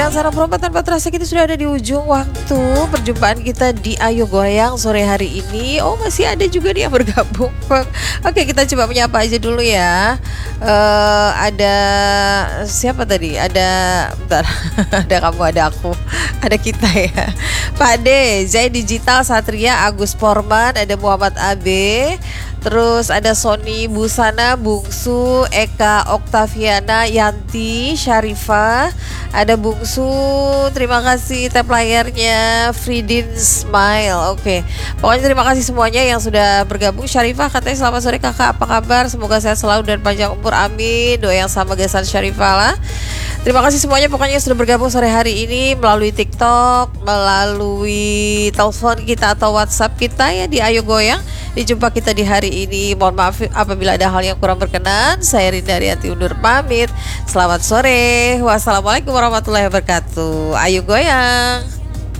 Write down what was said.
Dan sarang perempuan tanpa terasa kita sudah ada di ujung waktu perjumpaan kita di Ayo Goyang sore hari ini. Oh, masih ada juga nih yang bergabung. Oke, kita coba menyapa aja dulu ya. Ada siapa tadi? Bentar. Ada kamu, ada aku, ada kita ya. Pak D, Zai Digital, Satria, Agus Porman, ada Muhammad Abe. Terus ada Sony Busana, Bungsu, Eka Oktaviana, Yanti, Syarifah, ada Bungsu, terima kasih tap layarnya, Fridin Smile. Oke, pokoknya terima kasih semuanya yang sudah bergabung. Syarifah katanya selamat sore kakak, apa kabar? Semoga sehat selalu dan panjang umur, amin. Doa yang sama gesan Syarifah lah. Terima kasih semuanya pokoknya sudah bergabung sore hari ini melalui TikTok, melalui telepon kita atau WhatsApp kita ya di Ayo Goyang. Dijumpa kita di hari ini. Mohon maaf apabila ada hal yang kurang berkenan. Saya Rinda Ariyanti undur pamit. Selamat sore. Wassalamualaikum warahmatullahi wabarakatuh. Ayo Goyang.